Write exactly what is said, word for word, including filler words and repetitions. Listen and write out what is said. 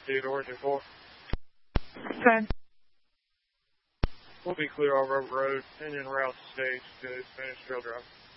Theodore two four. ten. We'll be clear on Rope Road, and en route to stage to Spanish Trail Drive.